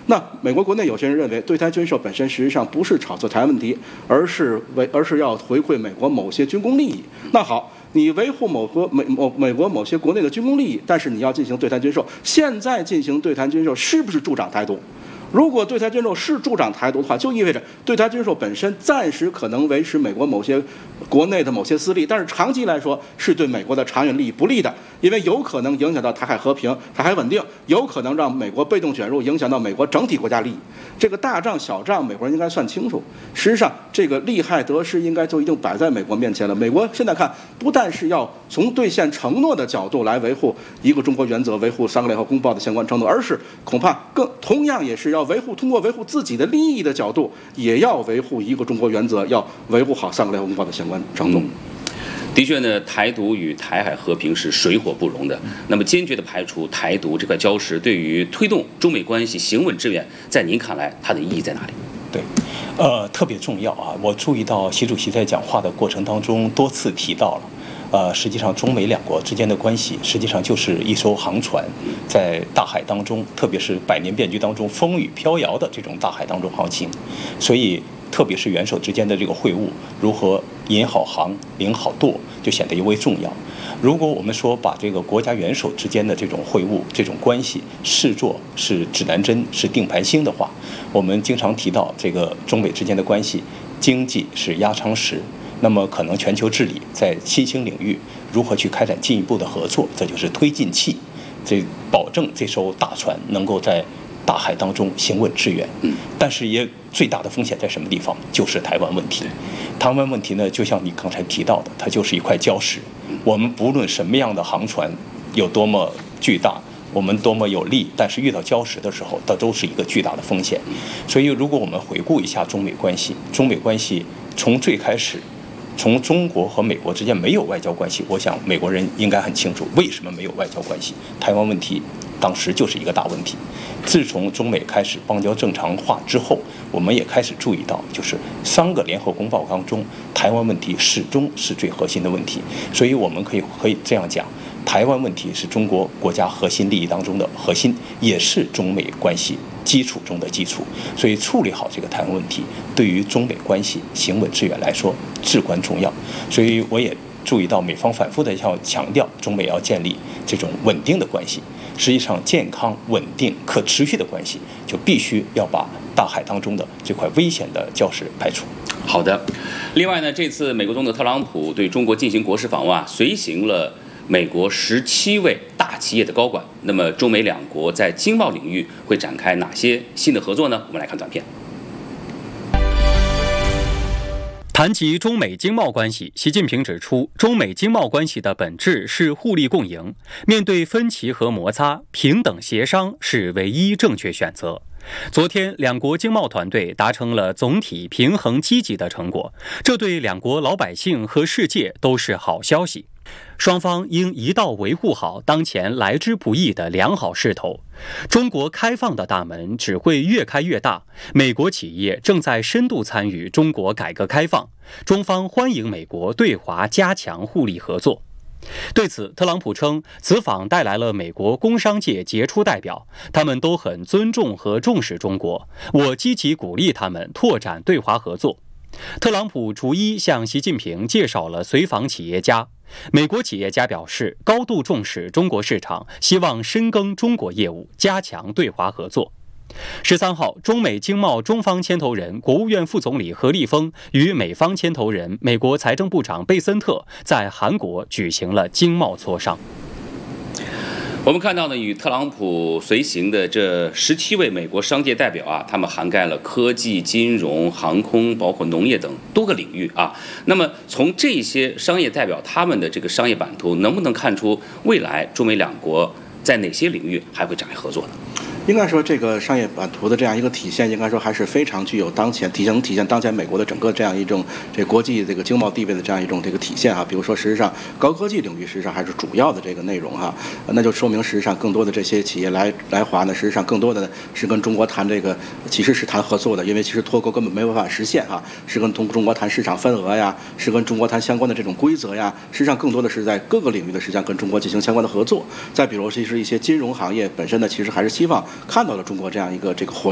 那美国国内有些人认为，对台军售本身实际上不是炒作台湾问题，而是要回馈美国某些军工利益。那好，你维护美国某些国内的军工利益，但是你要进行对台军售，现在进行对台军售是不是助长台独？如果对台军售是助长台独的话，就意味着对台军售本身暂时可能维持美国某些国内的某些私利，但是长期来说是对美国的长远利益不利的，因为有可能影响到台海和平、台海稳定，有可能让美国被动卷入，影响到美国整体国家利益。这个大账小账，美国人应该算清楚。实际上，这个利害得失应该就一定摆在美国面前了。美国现在看，不但是要从兑现承诺的角度来维护一个中国原则，维护3个联合公报的相关承诺，而是恐怕同样也是要通过维护自己的利益的角度，也要维护一个中国原则，要维护好3个联合公报的相关承诺。 的确呢，台独与台海和平是水火不容的。那么坚决地排除台独这块礁石，对于推动中美关系行稳致远，在您看来，它的意义在哪里？ 对，特别重要啊！我注意到习主席在讲话的过程当中多次提到了。实际上中美两国之间的关系，实际上就是一艘航船在大海当中，特别是百年变局当中风雨飘摇的这种大海当中航行，所以特别是元首之间的这个会晤，如何引好航、领好舵，就显得尤为重要。如果我们说把这个国家元首之间的这种会晤、这种关系视作是指南针、是定盘星的话，我们经常提到这个中美之间的关系，经济是压舱石。那么可能全球治理在新兴领域如何去开展进一步的合作，这就是推进器，这保证这艘大船能够在大海当中行稳致远。但是也最大的风险在什么地方？就是台湾问题。台湾问题呢，就像你刚才提到的，它就是一块礁石。我们不论什么样的航船有多么巨大，我们多么有力，但是遇到礁石的时候，它都是一个巨大的风险。所以如果我们回顾一下中美关系，中美关系从最开始，从中国和美国之间没有外交关系，我想美国人应该很清楚为什么没有外交关系。台湾问题当时就是一个大问题。自从中美开始邦交正常化之后，我们也开始注意到，就是3个联合公报当中，台湾问题始终是最核心的问题。所以我们可以这样讲，台湾问题是中国国家核心利益当中的核心，也是中美关系基础中的基础。所以处理好这个台湾问题，对于中美关系行稳致远来说至关重要。所以我也注意到美方反复的要强调，中美要建立这种稳定的关系。实际上，健康、稳定、可持续的关系，就必须要把大海当中的这块危险的礁石排除。 好的。另外呢，这次美国总统特朗普对中国进行国事访问，随行了美国17位大企业的高管。那么，中美两国在经贸领域会展开哪些新的合作呢？我们来看短片。 谈及中美经贸关系，习近平指出，中美经贸关系的本质是互利共赢，面对分歧和摩擦，平等协商是唯一正确选择。昨天，两国经贸团队达成了总体平衡积极的成果，这对两国老百姓和世界都是好消息。双方应一道维护好当前来之不易的良好势头。中国开放的大门只会越开越大，美国企业正在深度参与中国改革开放，中方欢迎美国对华加强互利合作。对此，特朗普称，此访带来了美国工商界杰出代表，他们都很尊重和重视中国，我积极鼓励他们拓展对华合作。特朗普逐一向习近平介绍了随访企业家。美国企业家表示，高度重视中国市场，希望深耕中国业务，加强对华合作。13号，中美经贸中方牵头人、国务院副总理何立峰与美方牵头人、美国财政部长贝森特在韩国举行了经贸磋商。 我们看到呢，与特朗普随行的这17位美国商界代表啊，他们涵盖了科技、金融、航空，包括农业等多个领域啊。那么从这些商业代表他们的这个商业版图，能不能看出未来中美两国在哪些领域还会展开合作呢？ 应该说，这个商业版图的这样一个体现，应该说还是非常具有体现当前美国的整个这样一种国际这个经贸地位的这样一种这个体现啊。比如说，实际上高科技领域实际上还是主要的这个内容哈，那就说明实际上更多的这些企业来华呢，实际上更多的是跟中国谈这个，其实是谈合作的，因为其实脱钩根本没有办法实现哈，是跟中国谈市场份额呀，是跟中国谈相关的这种规则呀，实际上更多的是在各个领域的实际上跟中国进行相关的合作。再比如，其实一些金融行业本身呢，其实还是希望看到了中国这样一个活